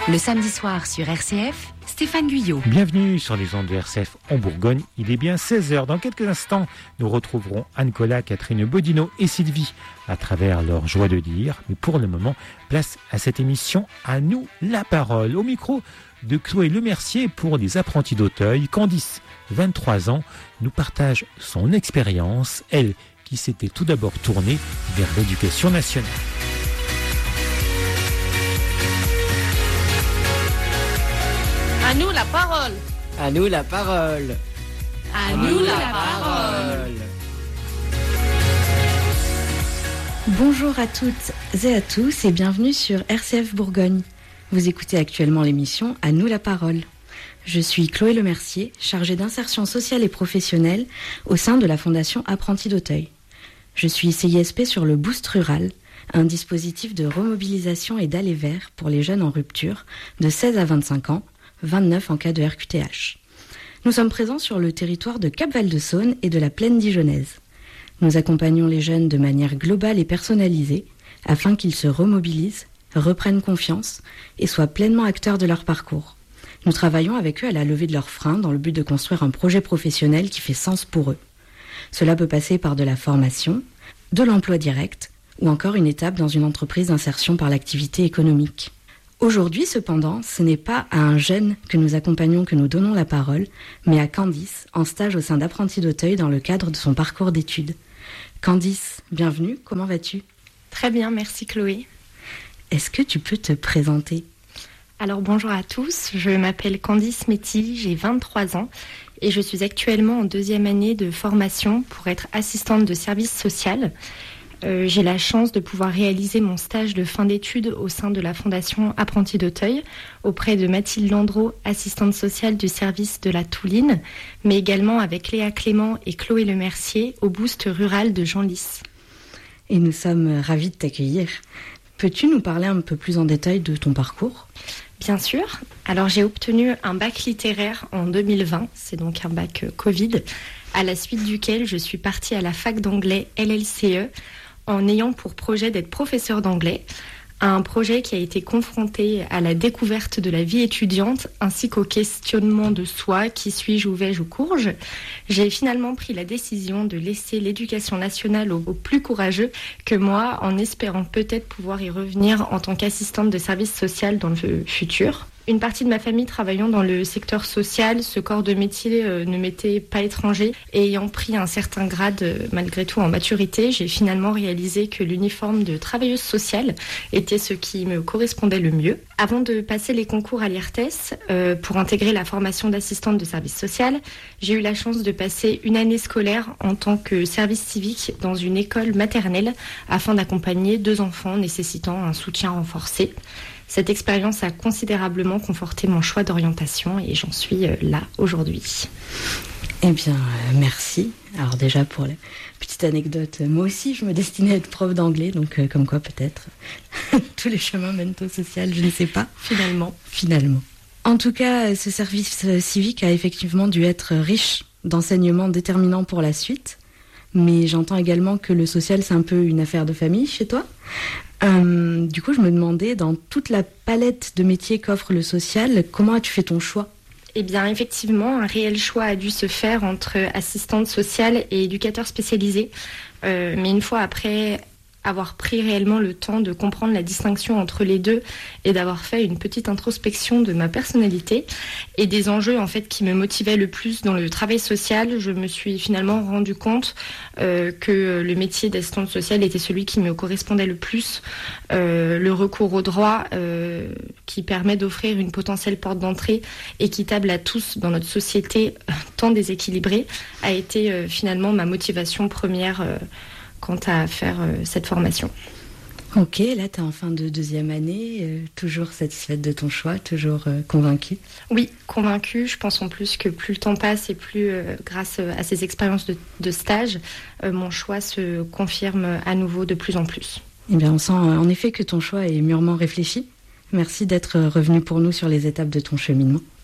Le samedi soir sur RCF, Stéphane Guyot. Bienvenue sur les ondes de RCF en Bourgogne. Il est bien 16h. Dans quelques instants, nous retrouverons Anne Collat, Catherine Bodino et Sylvie à travers leur joie de dire. Mais pour le moment, place à cette émission. À nous la parole. Au micro de Chloé Lemercier pour les apprentis d'Auteuil. Candice, 23 ans, nous partage son expérience. Elle qui s'était tout d'abord tournée vers l'éducation nationale. À nous la parole. À nous la parole. À nous la parole. Bonjour à toutes et à tous et bienvenue sur RCF Bourgogne. Vous écoutez actuellement l'émission À nous la parole. Je suis Chloé Lemercier, chargée d'insertion sociale et professionnelle au sein de la Fondation Apprentis d'Auteuil. Je suis CISP sur le Boost Rural, un dispositif de remobilisation et d'aller vers pour les jeunes en rupture de 16 à 25 ans, 29 en cas de RQTH. Nous sommes présents sur le territoire de Cap-Val-de-Saône et de la Plaine dijonnaise. Nous accompagnons les jeunes de manière globale et personnalisée afin qu'ils se remobilisent, reprennent confiance et soient pleinement acteurs de leur parcours. Nous travaillons avec eux à la levée de leurs freins dans le but de construire un projet professionnel qui fait sens pour eux. Cela peut passer par de la formation, de l'emploi direct ou encore une étape dans une entreprise d'insertion par l'activité économique. Aujourd'hui, cependant, ce n'est pas à un jeune que nous accompagnons que nous donnons la parole, mais à Candice, en stage au sein d'Apprentis d'Auteuil dans le cadre de son parcours d'études. Candice, bienvenue, comment vas-tu ? Très bien, merci Chloé. Est-ce que tu peux te présenter ? Alors bonjour à tous, je m'appelle Candice Méty, j'ai 23 ans et je suis actuellement en 2e année de formation pour être assistante de service social. J'ai la chance de pouvoir réaliser mon stage de fin d'études au sein de la Fondation Apprentis d'Auteuil auprès de Mathilde Landreau, assistante sociale du service de la Touline, mais également avec Léa Clément et Chloé Lemercier au Boost Rural de Genlis. Et nous sommes ravis de t'accueillir. Peux-tu nous parler un peu plus en détail de ton parcours ? Bien sûr. Alors j'ai obtenu un bac littéraire en 2020, c'est donc un bac Covid, à la suite duquel je suis partie à la fac d'anglais LLCE en ayant pour projet d'être professeur d'anglais, un projet qui a été confronté à la découverte de la vie étudiante ainsi qu'au questionnement de soi, qui suis-je, où vais-je, où cours-je. J'ai finalement pris la décision de laisser l'éducation nationale aux plus courageux que moi, en espérant peut-être pouvoir y revenir en tant qu'assistante de service social dans le futur. Une partie de ma famille travaillant dans le secteur social, ce corps de métier ne m'était pas étranger. Et ayant pris un certain grade, malgré tout, en maturité, j'ai finalement réalisé que l'uniforme de travailleuse sociale était ce qui me correspondait le mieux. Avant de passer les concours à l'IRTES, pour intégrer la formation d'assistante de service social, j'ai eu la chance de passer une année scolaire en tant que service civique dans une école maternelle afin d'accompagner 2 enfants nécessitant un soutien renforcé. Cette expérience a considérablement conforté mon choix d'orientation et j'en suis là aujourd'hui. Eh bien, merci. Alors déjà pour la petite anecdote, moi aussi je me destinais à être prof d'anglais, donc comme quoi peut-être tous les chemins mènent au social, je ne sais pas. Finalement. En tout cas, ce service civique a effectivement dû être riche d'enseignements déterminants pour la suite, mais j'entends également que le social c'est un peu une affaire de famille chez toi. Du coup, je me demandais, dans toute la palette de métiers qu'offre le social, comment as-tu fait ton choix ? Eh bien, effectivement, un réel choix a dû se faire entre assistante sociale et éducateur spécialisé. Mais une fois après avoir pris réellement le temps de comprendre la distinction entre les deux et d'avoir fait une petite introspection de ma personnalité et des enjeux en fait qui me motivaient le plus dans le travail social, je me suis finalement rendu compte que le métier d'assistante sociale était celui qui me correspondait le plus. Le recours au droit qui permet d'offrir une potentielle porte d'entrée équitable à tous dans notre société tant déséquilibrée a été finalement ma motivation première quant à faire cette formation. Ok, là tu es en fin de 2e année, toujours satisfaite de ton choix, toujours convaincue ? Oui, convaincue. Je pense en plus que plus le temps passe et plus grâce à ces expériences de stage, mon choix se confirme à nouveau de plus en plus. Eh bien on sent en effet que ton choix est mûrement réfléchi. Merci d'être revenu pour nous sur les étapes de ton cheminement.